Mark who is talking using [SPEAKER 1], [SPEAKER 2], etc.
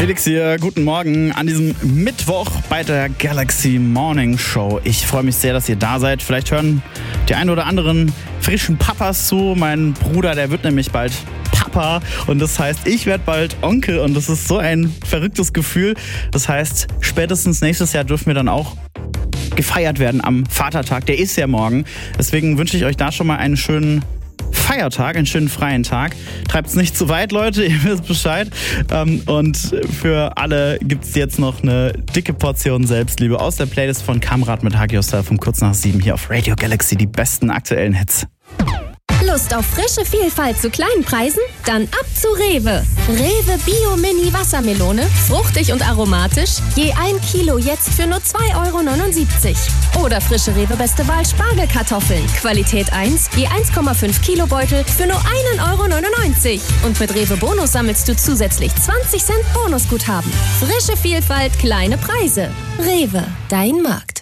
[SPEAKER 1] Felix hier, guten Morgen an diesem Mittwoch bei der Galaxy Morning Show. Ich freue mich sehr, dass ihr da seid. Vielleicht hören die ein oder anderen frischen Papas zu. Mein Bruder, der wird nämlich bald Papa und das heißt, ich werde bald Onkel und das ist so ein verrücktes Gefühl. Das heißt, spätestens nächstes Jahr dürfen wir dann auch gefeiert werden am Vatertag. Der ist ja morgen. Deswegen wünsche ich euch da schon mal einen schönen Feiertag, einen schönen freien Tag. Treibt's nicht zu weit, Leute, ihr wisst Bescheid. Und für alle gibt's jetzt noch eine dicke Portion Selbstliebe aus der Playlist von Kamrat mit Hagios Style von kurz nach 7 hier auf Radio Galaxy. Die besten aktuellen Hits.
[SPEAKER 2] Lust auf frische Vielfalt zu kleinen Preisen? Dann ab zu Rewe. Rewe Bio Mini Wassermelone, fruchtig und aromatisch, je 1 Kilo jetzt für nur 2,79 €. Oder frische Rewe Beste Wahl Spargelkartoffeln, Qualität 1, je 1,5 Kilo Beutel für nur 1,99 €. Und mit Rewe Bonus sammelst du zusätzlich 20 Cent Bonusguthaben. Frische Vielfalt, kleine Preise. Rewe, dein Markt.